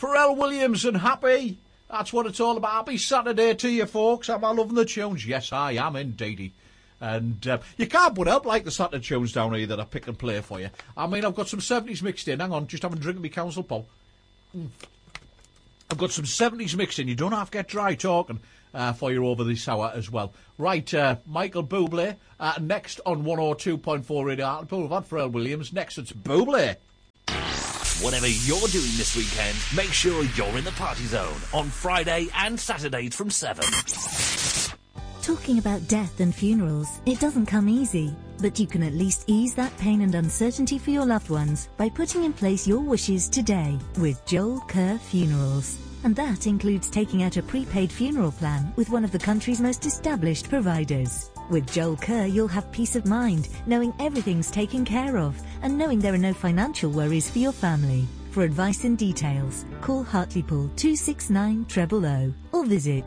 Pharrell Williams and Happy. That's what it's all about. Happy Saturday to you, folks. Am I loving the tunes? Yes, I am indeedy. And you can't put up like the Saturday tunes down here that I pick and play for you. I mean, I've got some 70s mixed in. Hang on, just having a drink of my council pop. I've got some 70s mixed in. You don't have to get dry talking for you over this hour as well. Right, Michael Bublé, next on 102.4 Radio Hartlepool. We've had Pharrell Williams. Next, it's Bublé. Whatever you're doing this weekend, make sure you're in the party zone on Friday and Saturdays from 7. Talking about death and funerals, it doesn't come easy, but you can at least ease that pain and uncertainty for your loved ones by putting in place your wishes today with Joel Kerr Funerals. And that includes taking out a prepaid funeral plan with one of the country's most established providers. With Joel Kerr, you'll have peace of mind, knowing everything's taken care of, and knowing there are no financial worries for your family. For advice and details, call Hartlepool 269 000 or visit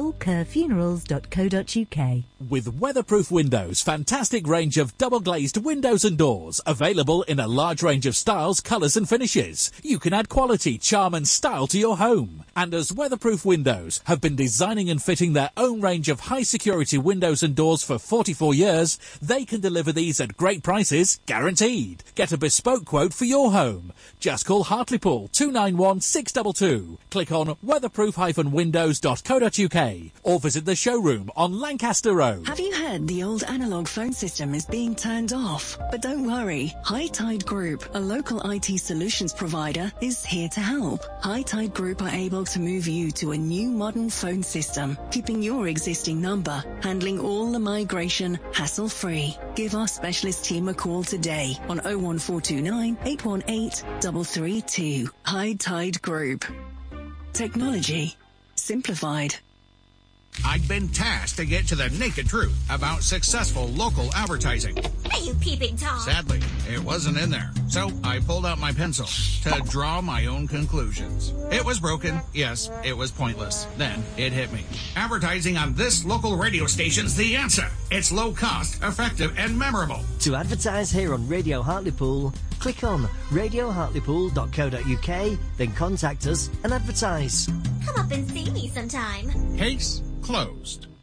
joelkerrfunerals.co.uk. With Weatherproof Windows, fantastic range of double-glazed windows and doors, available in a large range of styles, colours and finishes. You can add quality, charm and style to your home. And as Weatherproof Windows have been designing and fitting their own range of high-security windows and doors for 44 years, they can deliver these at great prices, guaranteed. Get a bespoke quote for your home. Just call Hartlepool 291 622. Click on weatherproof-windows.co.uk or visit the showroom on Lancaster Road. Have you heard the old analogue phone system is being turned off? But don't worry, High Tide Group, a local IT solutions provider, is here to help. High Tide Group are able to move you to a new modern phone system, keeping your existing number, handling all the migration hassle-free. Give our specialist team a call today on 01429 818 332. High Tide Group. Technology simplified. I'd been tasked to get to the naked truth about successful local advertising. Are you peeping Tom? Sadly, it wasn't in there. So I pulled out my pencil to draw my own conclusions. It was broken. Yes, it was pointless. Then it hit me. Advertising on this local radio station's the answer. It's low cost, effective, and memorable. To advertise here on Radio Hartlepool, click on radiohartlepool.co.uk, then contact us and advertise. Come up and see me sometime. Case closed.